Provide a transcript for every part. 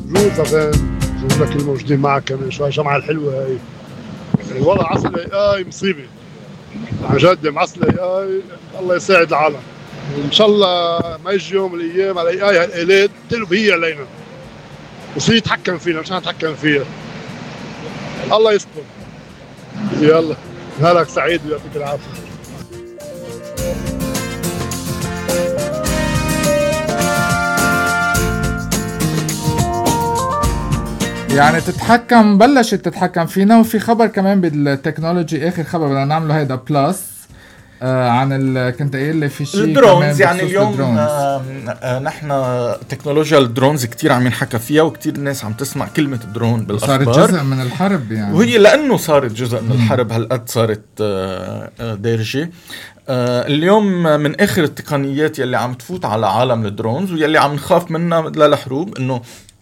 جوزها جوزنا كل موجودين معك كمان شو هالجمعة الحلوة هاي. والله عصر الاي مصيبة عن جد، عصر الاي الله يساعد العالم. ان شاء الله ما يجي يوم من الايام على الاي هالالات تقلب هي علينا وصير يتحكم فينا مش نتحكم فيها. الله يستر. يلا نهارك سعيد ويعطيك العافية. يعني بلشت تتحكم فينا. وفي خبر كمان بالتكنولوجي، اخر خبر بدنا نعمله هيدا بلس عن كنت قايل لي في شيء الدرونز. يعني اليوم نحن تكنولوجيا الدرونز كتير عم ينحكى فيها وكتير الناس عم تسمع كلمة درون بالأخبار. صارت جزء من الحرب يعني، وهي لأنه صارت جزء من الحرب هالقد صارت دارجة. اليوم من آخر التقنيات يلي عم تفوت على عالم الدرونز ويلي عم نخاف منها للحروب، إنه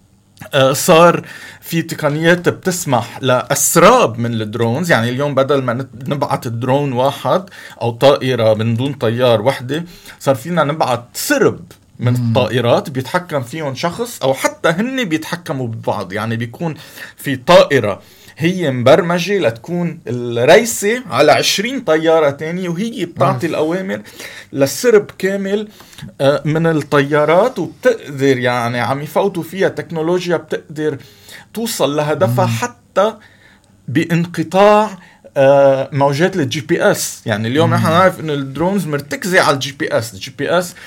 صار في تقنيات بتسمح لأسراب من الدرونز. يعني اليوم بدل ما نبعت الدرون واحد أو طائرة من دون طيار وحدة، صار فينا نبعت سرب من الطائرات بيتحكم فيهم شخص، أو حتى هن بيتحكموا ببعض. يعني بيكون في طائرة هي مبرمجة لتكون الرئيسة على 20 طيارة تانية، وهي بتعطي الأوامر للسرب كامل من الطيارات. وبتقدر يعني عم يفوتوا فيها تكنولوجيا بتقدر توصل لهدفها حتى بانقطاع موجات الجي بي اس. يعني اليوم نحن نعرف ان الدرونز مرتكزة على الجي بي اس. الجي بي اس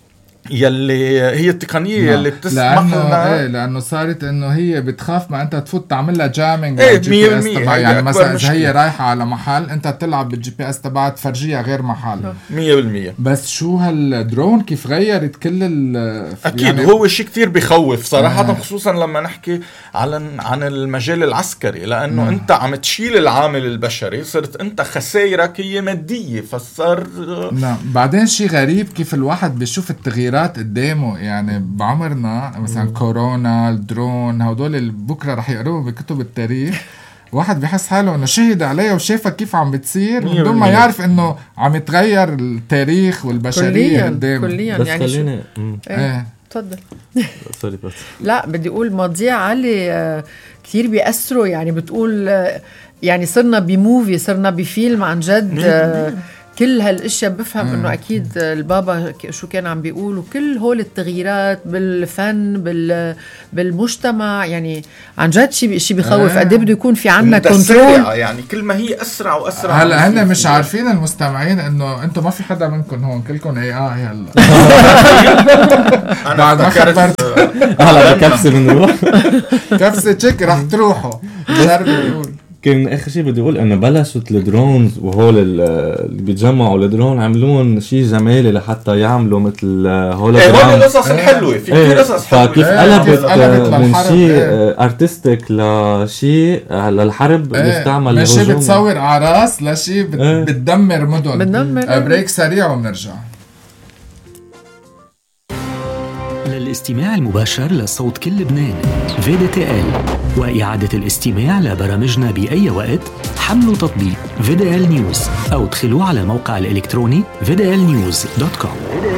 يلي هي التقنية يلي بتسمح لنا، لأنه صارت إنه هي بتخاف ما أنت تفوت تعملها جامينج على الجي بي اس تبع. يعني مثلا إذا هي رايحة على محل أنت تلعب بالجي بي اس تبعها تفرجيها غير محل 100%. بس شو هالدرون كيف غيرت كل أكيد يعني هو شيء كتير بخوف صراحة، خصوصا لما نحكي عن المجال العسكري، لأنه أنت عم تشيل العامل البشري، صرت أنت خسائرك هي مادية. فصار بعدين شيء غريب كيف الواحد بيشوف التغيير قدامه. يعني بعمرنا مثلا كورونا، الدرون، هدول اللي بكره رح يقروه بكتب التاريخ، واحد بيحس حاله انه شهد عليه وشافه كيف عم بتصير من دون ما يعرف انه عم يتغير التاريخ والبشرية قدامه. كليا بس يعني خلينا تفضل. سوري بس لا بدي اقول مواضيع علي كثير بيأثروا. يعني بتقول يعني صرنا بموفي، صرنا بفيلم عن جد. كل هالاشياء بفهم انه اكيد البابا شو كان عم بيقول، وكل هول التغييرات بالفن بالمجتمع. يعني عن جد شيء بخوف. قد بده يكون في عنا كنترول. يعني كل ما هي اسرع واسرع. هلا هن مش عارفين المستمعين انه انتم ما في حدا منكم هون، كلكم اي هلا بعد ما خبرت هلا كبسه بنروح كبسه تشيك رح تروحوا. كان اخر شيء بدي اقول انه بلشت الدرونز وهول اللي بيتجمعوا الدرون عملون شيء جمالي لحتى يعملوا مثل هولوجرام. هول القصص الحلوه في كثير قصص حلوه. فكيف قلبت من شيء ارتستيك لشيء للحرب بيستعمل لهجوم. ماشي بتصور اعراس لشيء بتدمر مدن. بريك سريع وبنرجع. للاستماع المباشر لصوت كل لبنان VDTL وإعادة الاستماع لبرامجنا بأي وقت، حملوا تطبيق VDL News أو ادخلوا على الموقع الإلكتروني vdlnews.com.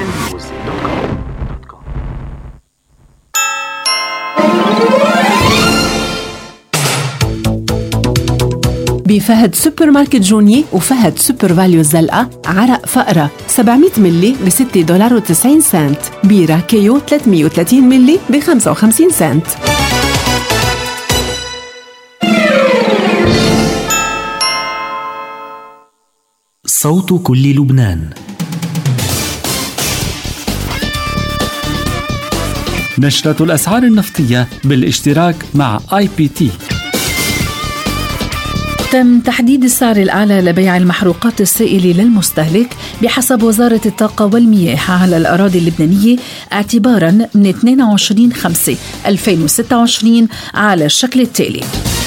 بفهد سوبر ماركت جوني وفهد سوبر فاليو الزلقة عرق فقرة 700 ملي $6.90. بيرة كيو 330 ملي $55. صوت كل لبنان. نشرة الأسعار النفطية بالاشتراك مع IPT. تم تحديد السعر الأعلى لبيع المحروقات السائلة للمستهلك بحسب وزارة الطاقة والمياه على الأراضي اللبنانية اعتباراً من 22/5/2026 على الشكل التالي: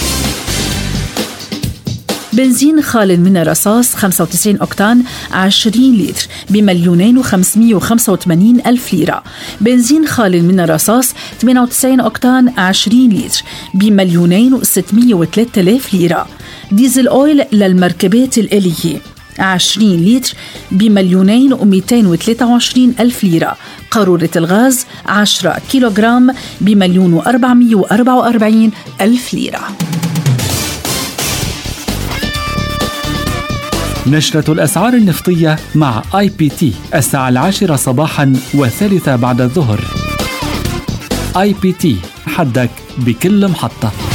بنزين خال من الرصاص 95 أوكتان 20 لتر ب2,585,000 ليرة. بنزين خال من الرصاص 98 أوكتان 20 لتر ب2,603,000 ليرة. ديزل أويل للمركبات الآلية 20 لتر ب2,223,000 ليرة. قارورة الغاز 10 كيلوغرام ب1,444,000 ليرة. نشرة الأسعار النفطية مع IPT الساعة 10 صباحا و3 بعد الظهر. IPT، حدك بكل محطة.